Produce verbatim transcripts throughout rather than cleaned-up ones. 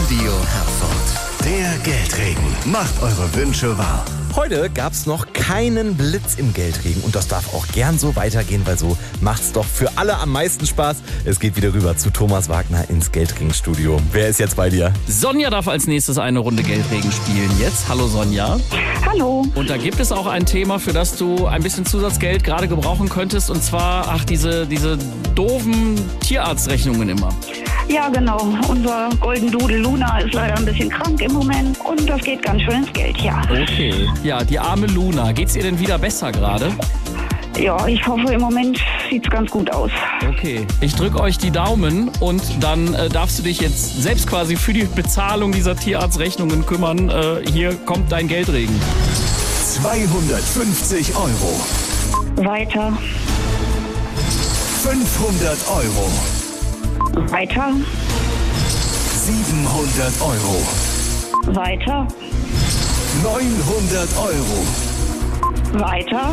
Radio Herford. Der Geldregen macht eure Wünsche wahr. Heute gab's noch keinen Blitz im Geldregen und das darf auch gern so weitergehen, weil so macht's doch für alle am meisten Spaß. Es geht wieder rüber zu Thomas Wagner ins Geldregenstudio. Wer ist jetzt bei dir? Sonja darf als nächstes eine Runde Geldregen spielen. Jetzt, hallo Sonja. Hallo. Und da gibt es auch ein Thema, für das du ein bisschen Zusatzgeld gerade gebrauchen könntest. Und zwar, ach, diese, diese doofen Tierarztrechnungen immer. Ja, genau. Unser Golden Doodle Luna ist leider ein bisschen krank im Moment und das geht ganz schön ins Geld, ja. Okay. Ja, die arme Luna. Geht's ihr denn wieder besser gerade? Ja, ich hoffe, im Moment sieht's ganz gut aus. Okay. Ich drücke euch die Daumen und dann äh, darfst du dich jetzt selbst quasi für die Bezahlung dieser Tierarztrechnungen kümmern. Äh, hier kommt dein Geldregen. zweihundertfünfzig Euro. Weiter, fünfhundert Euro. weiter, siebenhundert Euro. weiter, neunhundert Euro. weiter,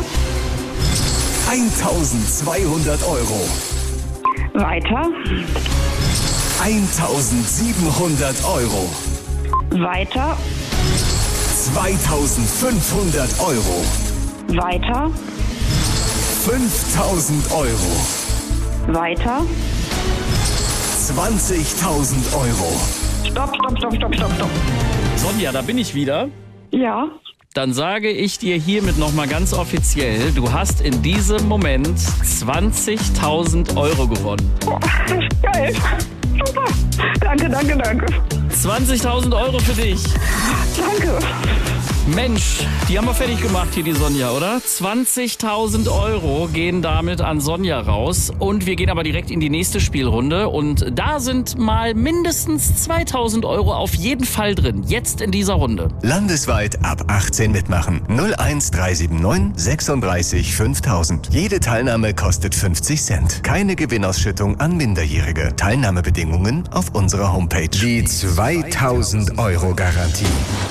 eintausendzweihundert Euro. weiter, eintausendsiebenhundert Euro. weiter, zweitausendfünfhundert Euro. weiter, fünftausend Euro. weiter. zwanzigtausend Euro. Stopp, stopp, stopp, stopp, stopp, stopp. Sonja, da bin ich wieder. Ja, Dann sage ich dir hiermit nochmal ganz offiziell, du hast in diesem Moment zwanzigtausend Euro gewonnen. oh, geil. Super. Danke, danke, danke. zwanzigtausend Euro für dich. Danke. Mensch, die haben wir fertig gemacht hier, die Sonja, oder? zwanzigtausend Euro gehen damit an Sonja raus. Und wir gehen aber direkt in die nächste Spielrunde. Und da sind mal mindestens zweitausend Euro auf jeden Fall drin. Jetzt in dieser Runde. Landesweit ab achtzehn mitmachen. null eins drei sieben neun sechsunddreißig fünftausend. Jede Teilnahme kostet fünfzig Cent. Keine Gewinnausschüttung an Minderjährige. Teilnahmebedingungen auf unserer Homepage. Die zweitausend Euro Garantie.